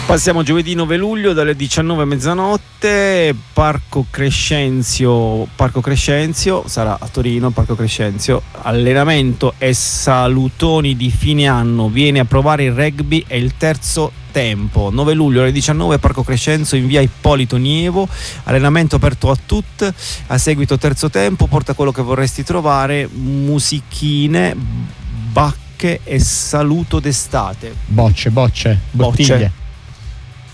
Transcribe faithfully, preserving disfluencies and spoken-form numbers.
Passiamo giovedì nove luglio dalle diciannove a mezzanotte, Parco Crescenzio, Parco Crescenzio, sarà a Torino, Parco Crescenzio, allenamento e salutoni di fine anno, viene a provare il rugby e il terzo tempo. nove luglio alle diciannove, Parco Crescenzio in via Ippolito Nievo, allenamento aperto a tutti, a seguito terzo tempo, porta quello che vorresti trovare, musichine, bacche e saluto d'estate. Bocce, bocce, bottiglie. Bocce.